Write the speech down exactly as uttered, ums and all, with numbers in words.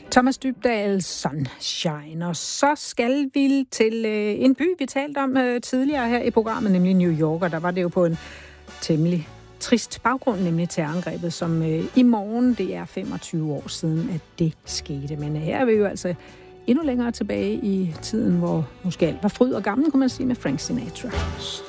Thomas Dybdahl, Sunshine. Og så skal vi til øh, en by, vi talte om øh, tidligere her i programmet, nemlig New York. Og der var det jo på en temmelig trist baggrund, nemlig terrorangrebet, som øh, i morgen, det er femogtyve år siden, at det skete. Men øh, her er vi jo altså endnu længere tilbage i tiden, hvor måske alt var fryd og gammel, kunne man sige, med Frank Sinatra.